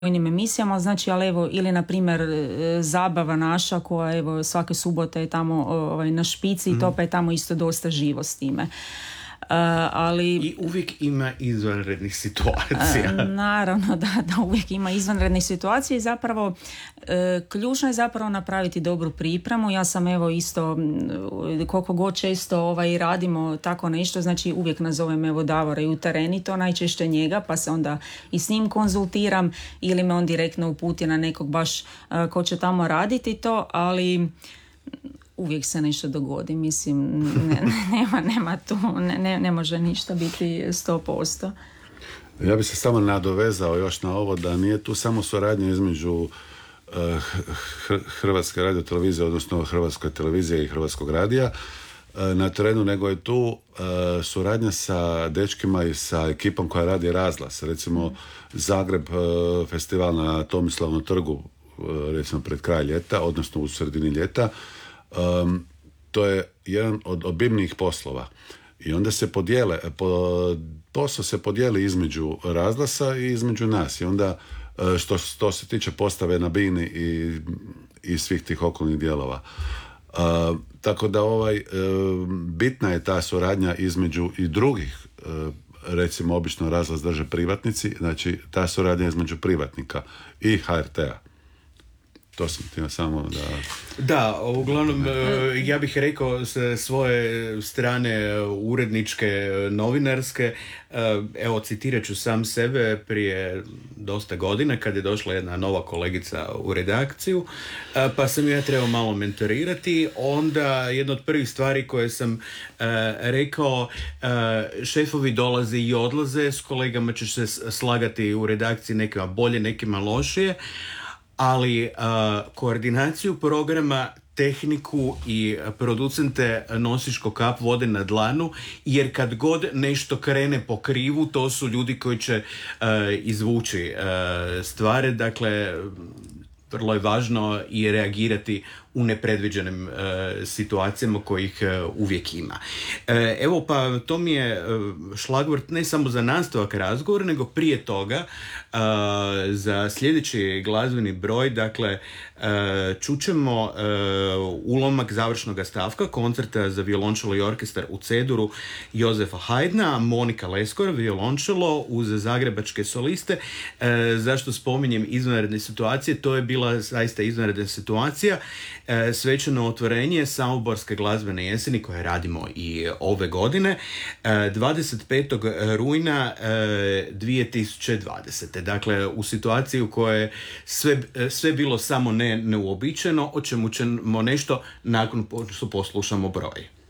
brojnim emisijama, znači, ali evo, ili na primjer Zabava naša koja evo svake subote je tamo na špici i to pa je tamo isto dosta živo s time. Ali i uvijek ima izvanrednih situacija. Naravno da uvijek ima izvanrednih situacija i zapravo ključno je zapravo napraviti dobru pripremu. Ja sam evo isto koliko god često radimo tako nešto, znači uvijek nazovem evo Davora i u tereni, to najčešće njega, pa se onda i s njim konzultiram ili me on direktno uputi na nekog baš ko će tamo raditi to, ali uvijek se nešto dogodi, mislim, nema tu, ne može ništa biti 100%. Ja bih se samo nadovezao još na ovo da nije tu samo suradnja između Hrvatske radiotelevizije, odnosno Hrvatske televizije i Hrvatskog radija na terenu, nego je tu suradnja sa dečkima i sa ekipom koja radi Razglas. Recimo Zagreb festival na Tomislavnom trgu, recimo pred kraj ljeta, odnosno u sredini ljeta. To je jedan od obimnijih poslova i onda se posao se podijeli između Razglasa i između nas i onda što se tiče postave na bini i svih tih okolnih dijelova. Tako da bitna je ta suradnja između i drugih, recimo obično Razglas drže privatnici, znači ta suradnja između privatnika i HRT-a. To sam htio samo da... Da, uglavnom, ja bih rekao sa svoje strane uredničke, novinarske, evo citirat ću sam sebe prije dosta godina kad je došla jedna nova kolegica u redakciju, pa sam ja trebao malo mentorirati. Onda jedna od prvih stvari koje sam rekao, šefovi dolaze i odlaze, s kolegama ćeš se slagati u redakciji, nekima bolje, nekima lošije, ali koordinaciju programa, tehniku i producente nosiš ko kap vode na dlanu, jer kad god nešto krene po krivu, to su ljudi koji će izvući stvari, dakle vrlo je važno i reagirati u nepredviđenim situacijama kojih uvijek ima. Evo pa to mi je šlagvort ne samo za nastavak razgovora, nego prije toga za sljedeći glazbeni broj, dakle čućemo ulomak završnog stavka koncerta za violončelo i orkestar u C-duru Jozefa Haydna, Monika Leskor, violončelo uz zagrebačke soliste. Zašto spominjem izvanredne situacije? To je bila zaista izvanredna situacija. Svečano otvorenje Samoborske glazbene jeseni koje radimo i ove godine 25. rujna 2020. Dakle, u situaciji u kojoj je sve bilo samo ne neuobičajeno, o čemu ćemo nešto nakon što poslušamo broj.